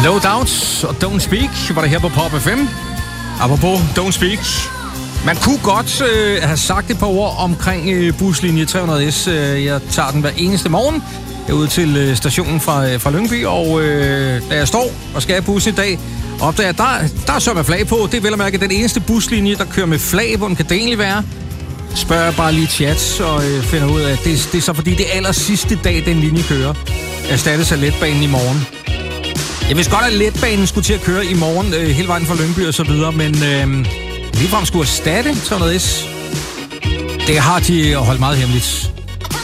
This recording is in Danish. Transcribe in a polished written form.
No Doubt og Don't Speak var det her på Pop FM. Apropos Don't Speak. Man kunne godt have sagt et par ord omkring buslinje 300S. Jeg tager den hver eneste morgen herude til stationen fra Lyngby, og da jeg står og skal have bussen i dag, opdager jeg, der er så med flag på. Det er vel at mærke den eneste buslinje, der kører med flag. Hvordan kan det egentlig være? Spørger jeg bare lige chat og finder ud af, at det er så fordi det aller sidste dag, den linje kører, erstattes af letbanen i morgen. Jeg vidste godt, at letbanen skulle til at køre i morgen hele vejen fra Lyngby og så videre, men ligefrem skulle erstatte 300S. Det har de holdt meget hemmeligt.